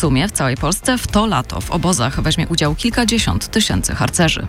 sumie w całej Polsce w to lato w obozach weźmie udział kilkadziesiąt tysięcy harcerzy.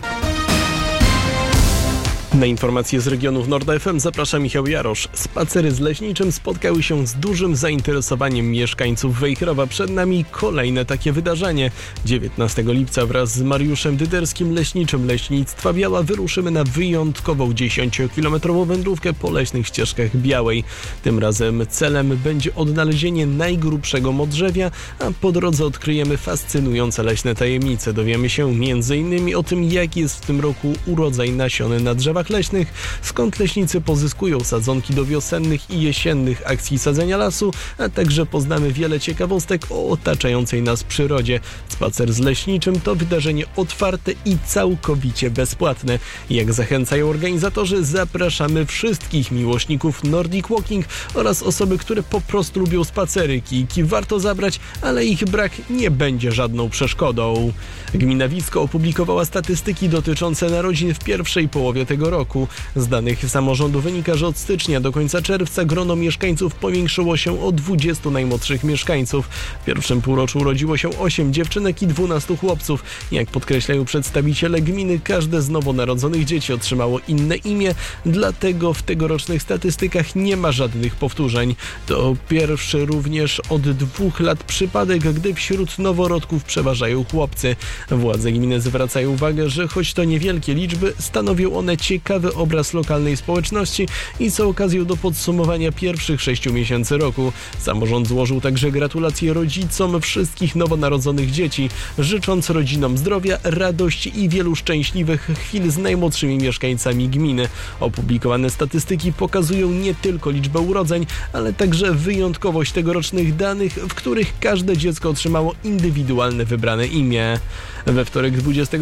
Na informacje z regionów Nord FM zaprasza Michał Jarosz. Spacery z leśniczym spotkały się z dużym zainteresowaniem mieszkańców Wejherowa. Przed nami kolejne takie wydarzenie. 19 lipca wraz z Mariuszem Dyderskim, leśniczym Leśnictwa Biała, wyruszymy na wyjątkową 10-kilometrową wędrówkę po leśnych ścieżkach Białej. Tym razem celem będzie odnalezienie najgrubszego modrzewia, a po drodze odkryjemy fascynujące leśne tajemnice. Dowiemy się m.in. o tym, jaki jest w tym roku urodzaj nasiony na drzewach leśnych, skąd leśnicy pozyskują sadzonki do wiosennych i jesiennych akcji sadzenia lasu, a także poznamy wiele ciekawostek o otaczającej nas przyrodzie. Spacer z leśniczym to wydarzenie otwarte i całkowicie bezpłatne. Jak zachęcają organizatorzy, zapraszamy wszystkich miłośników Nordic Walking oraz osoby, które po prostu lubią spacery. Kijki warto zabrać, ale ich brak nie będzie żadną przeszkodą. Gmina Wisko opublikowała statystyki dotyczące narodzin w pierwszej połowie tego roku. Z danych samorządu wynika, że od stycznia do końca czerwca grono mieszkańców powiększyło się o 20 najmłodszych mieszkańców. W pierwszym półroczu urodziło się 8 dziewczynek i 12 chłopców. Jak podkreślają przedstawiciele gminy, każde z nowonarodzonych dzieci otrzymało inne imię, dlatego w tegorocznych statystykach nie ma żadnych powtórzeń. To pierwszy również od 2 lat przypadek, gdy wśród noworodków przeważają chłopcy. Władze gminy zwracają uwagę, że choć to niewielkie liczby, stanowią one ciekawy obraz lokalnej społeczności i są okazją do podsumowania pierwszych 6 miesięcy roku. Samorząd złożył także gratulacje rodzicom wszystkich nowonarodzonych dzieci, życząc rodzinom zdrowia, radości i wielu szczęśliwych chwil z najmłodszymi mieszkańcami gminy. Opublikowane statystyki pokazują nie tylko liczbę urodzeń, ale także wyjątkowość tegorocznych danych, w których każde dziecko otrzymało indywidualne wybrane imię. We wtorek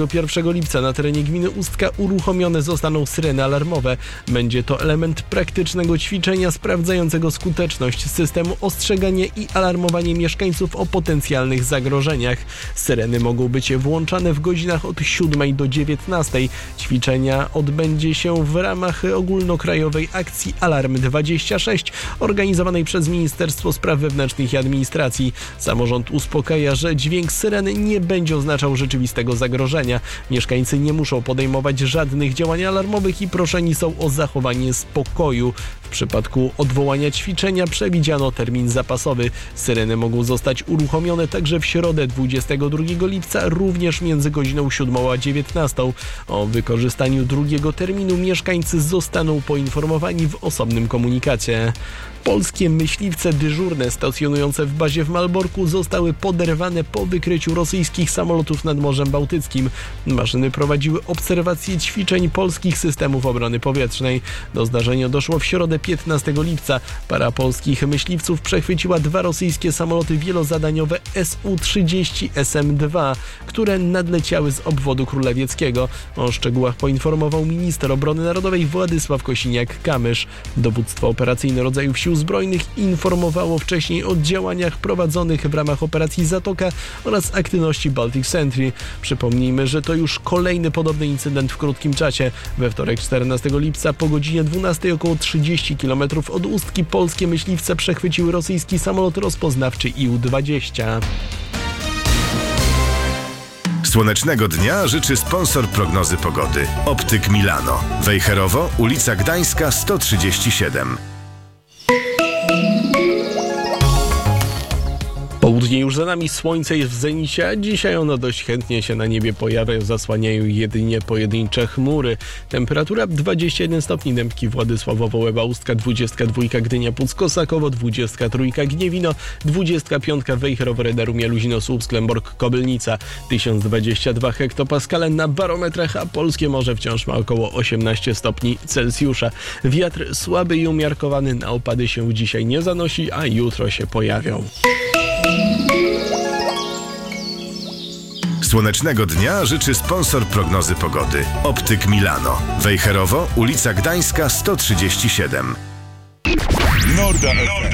21 lipca na terenie gminy Ustka uruchomione zostaną syreny alarmowe. Będzie to element praktycznego ćwiczenia sprawdzającego skuteczność systemu ostrzegania i alarmowania mieszkańców o potencjalnych zagrożeniach. Syreny mogą być włączane w godzinach od 7 do 19. Ćwiczenia odbędzie się w ramach ogólnokrajowej akcji Alarm 26 organizowanej przez Ministerstwo Spraw Wewnętrznych i Administracji. Samorząd uspokaja, że dźwięk syreny nie będzie oznaczał rzeczywistego zagrożenia. Mieszkańcy nie muszą podejmować żadnych działań alarmowych i proszeni są o zachowanie spokoju. W przypadku odwołania ćwiczenia przewidziano termin zapasowy. Syreny mogą zostać uruchomione także w środę 22 lipca, również między godziną 7 a 19. O wykorzystaniu drugiego terminu mieszkańcy zostaną poinformowani w osobnym komunikacie. Polskie myśliwce dyżurne stacjonujące w bazie w Malborku zostały poderwane po wykryciu rosyjskich samolotów nad Morzem Bałtyckim. Maszyny prowadziły obserwacje ćwiczeń polskich systemów obrony powietrznej. Do zdarzenia doszło w środę 15 lipca. Para polskich myśliwców przechwyciła 2 rosyjskie samoloty wielozadaniowe Su-30 SM-2, które nadleciały z obwodu królewieckiego. O szczegółach poinformował minister obrony narodowej Władysław Kosiniak-Kamysz. Dowództwo operacyjne rodzajów sił zbrojnych informowało wcześniej o działaniach prowadzonych w ramach operacji Zatoka oraz aktywności Baltic Sentry. Przypomnijmy, że to już kolejny podobny incydent w krótkim czasie. We wtorek 14 lipca po godzinie 12 około 30 km od Ustki polskie myśliwce przechwyciły rosyjski samolot rozpoznawczy Ił-20. Słonecznego dnia życzy sponsor prognozy pogody. Optyk Milano. Wejherowo, ulica Gdańska 137. Południe już za nami, słońce jest w zenicie, a dzisiaj ono dość chętnie się na niebie pojawia, zasłaniają jedynie pojedyncze chmury. Temperatura 21 stopni, Dębki, Władysławowo, Łeba, Ustka, 22 Gdynia, Puck, Kosakowo, 23 Gniewino, 25 Wejherowo, Reda, Rumia, Luzino, Słupsk, Lęborg, Kobylnica, 1022 hektopaskale na barometrach, a polskie morze wciąż ma około 18 stopni Celsjusza. Wiatr słaby i umiarkowany, na opady się dzisiaj nie zanosi, a jutro się pojawią. Słonecznego dnia życzy sponsor prognozy pogody. Optyk Milano. Wejherowo, ulica Gdańska 137. Nord FM.